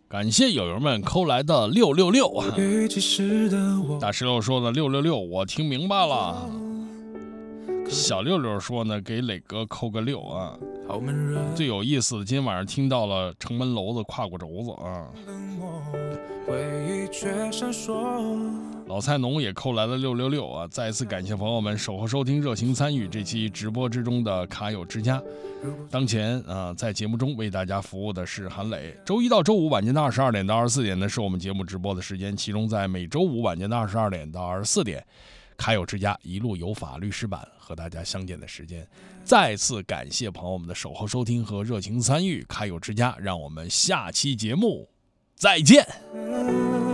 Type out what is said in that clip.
感谢友友们扣来的666啊！大石榴说的666，我听明白了。小六六说呢，给磊哥扣个6啊！最有意思的，今天晚上听到了城门楼子跨过轴子啊！老菜农也扣来了666啊！再一次感谢朋友们守候收听、热情参与这期直播之中的卡友之家。当前在节目中为大家服务的是韩磊。周一到周五晚间的22点到24点呢，是我们节目直播的时间，其中在每周五晚间的22点到24点，卡友之家一路有法律师版和大家相见的时间。再次感谢朋友们的守候收听和热情参与，卡友之家，让我们下期节目再见。